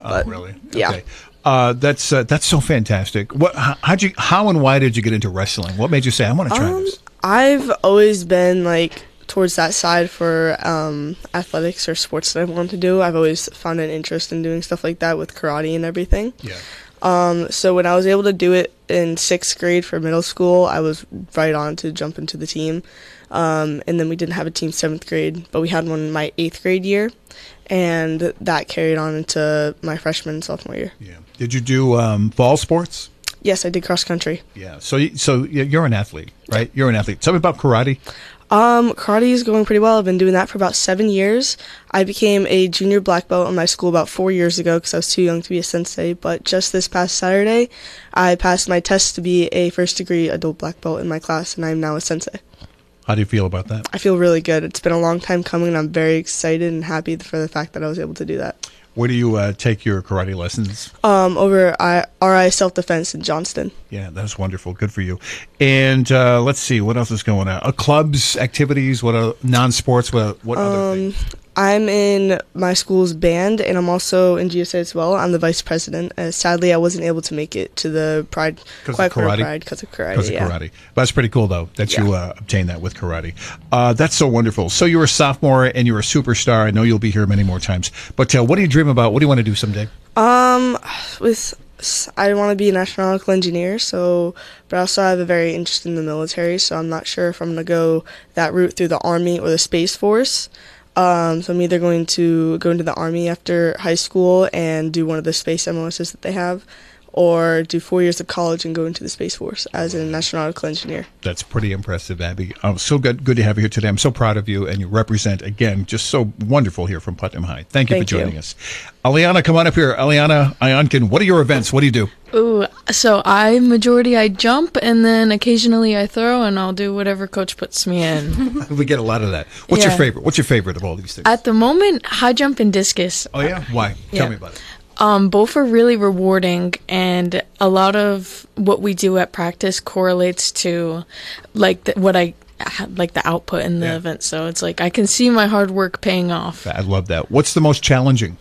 But, really? Yeah. Okay. That's so fantastic. How and why did you get into wrestling? What made you say, I want to try this? I've always been like towards that side for athletics or sports that I wanted to do. I've always found an interest in doing stuff like that with karate and everything. Yeah. So when I was able to do it in 6th grade for middle school, I was right on to jump into the team. And then we didn't have a team 7th grade, but we had one in my 8th grade year, and that carried on into my freshman and sophomore year. Yeah. Did you do fall sports? Yes, I did cross country. Yeah. So you're an athlete, right? You're an athlete. Tell me about karate. Karate is going pretty well. I've been doing that for about 7 years. I became a junior black belt in my school about 4 years ago because I was too young to be a sensei. But just this past Saturday, I passed my test to be a first-degree adult black belt in my class, and I am now a sensei. How do you feel about that? I feel really good. It's been a long time coming, and I'm very excited and happy for the fact that I was able to do that. Where do you take your karate lessons? Over RI Self-Defense in Johnston. Yeah, that's wonderful. Good for you. And let's see, what else is going on? Clubs, activities, what non-sports, what other things? I'm in my school's band, and I'm also in GSA as well. I'm the vice president. Sadly, I wasn't able to make it to the Pride. Because of karate? Because of karate, Because of karate. But that's pretty cool, though, that you obtained that with karate. That's so wonderful. So you're a sophomore, and you're a superstar. I know you'll be here many more times. But what do you dream about? What do you want to do someday? I want to be an astronautical engineer, but I also have a very interest in the military, so I'm not sure if I'm going to go that route through the Army or the Space Force. So I'm either going to go into the Army after high school and do one of the space MOSs that they have, or do 4 years of college and go into the Space Force as an astronautical engineer. That's pretty impressive, Abby. So good to have you here today. I'm so proud of you, and you represent, again, just so wonderful here from Putnam High. Thank you for joining us. Aliana, come on up here. Aliana Ionkin, what are your events? What do you do? Ooh, so I jump, and then occasionally I throw, and I'll do whatever coach puts me in. We get a lot of that. What's your favorite? What's your favorite of all these things? At the moment, high jump and discus. Oh, yeah? Why? Tell me about it. Both are really rewarding, and a lot of what we do at practice correlates to like the output in the event. So it's like I can see my hard work paying off. I love that. What's the most challenging?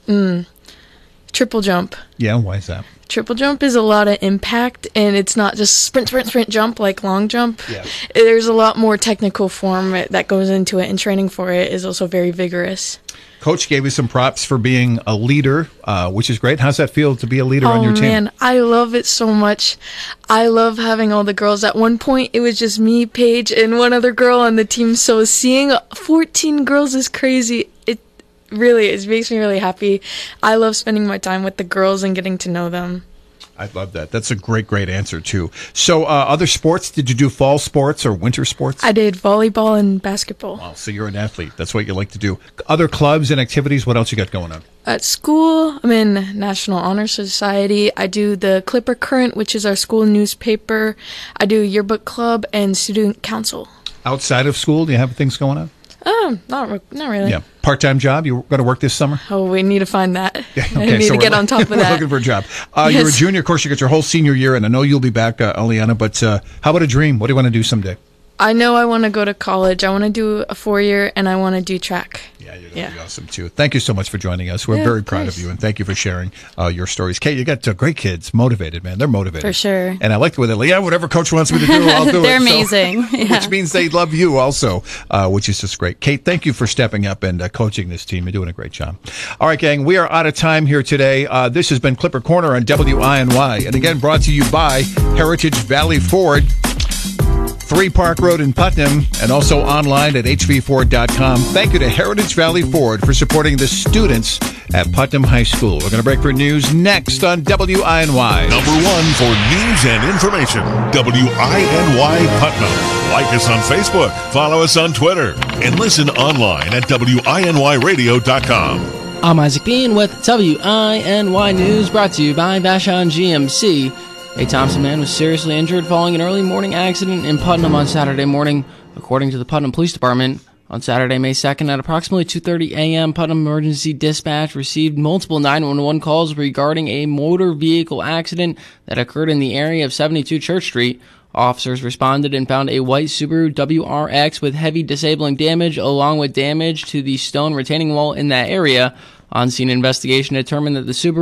Triple jump. Yeah, why is that? Triple jump is a lot of impact, and it's not just sprint jump like long jump. Yeah. There's a lot more technical form that goes into it, and training for it is also very vigorous. Coach gave you some props for being a leader, which is great. How's that feel to be a leader on your team? Oh, man, I love it so much. I love having all the girls. At one point, it was just me, Paige, and one other girl on the team. So seeing 14 girls is crazy. It makes me really happy. I love spending my time with the girls and getting to know them. I love that. That's a great answer, too. So other sports, did you do fall sports or winter sports? I did volleyball and basketball. Wow, so you're an athlete. That's what you like to do. Other clubs and activities, what else you got going on? At school, I'm in National Honor Society. I do the Clipper Current, which is our school newspaper. I do yearbook club and student council. Outside of school, do you have things going on? Not really. Yeah. Part-time job? You going to work this summer? Oh, we need to find that. Yeah, okay, I need to get on top of that. We're looking for a job. Yes. You're a junior. Of course, you got your whole senior year, and I know you'll be back, Aliana, but how about a dream? What do you want to do someday? I know I want to go to college. I want to do a 4-year, and I want to do track. Yeah, you're going to be awesome, too. Thank you so much for joining us. We're very proud of you, and thank you for sharing your stories. Kate, you got great kids, motivated, man. They're motivated. For sure. And I like the way they're like, whatever coach wants me to do, I'll do it. They're amazing. So, which means they love you also, which is just great. Kate, thank you for stepping up and coaching this team. You're doing a great job. All right, gang, we are out of time here today. This has been Clipper Corner on WINY, and again, brought to you by Heritage Valley Ford, 3 Park Road in Putnam, and also online at hvford.com. Thank you to Heritage Valley Ford for supporting the students at Putnam High School. We're going to break for news next on WINY. Number 1 for news and information, WINY Putnam. Like us on Facebook, follow us on Twitter, and listen online at WINYradio.com. I'm Isaac Bean with WINY News, brought to you by Vashon GMC. A Thompson man was seriously injured following an early morning accident in Putnam on Saturday morning. According to the Putnam Police Department, on Saturday, May 2nd, at approximately 2:30 a.m., Putnam Emergency Dispatch received multiple 911 calls regarding a motor vehicle accident that occurred in the area of 72 Church Street. Officers responded and found a white Subaru WRX with heavy disabling damage, along with damage to the stone retaining wall in that area. On-scene investigation determined that the Subaru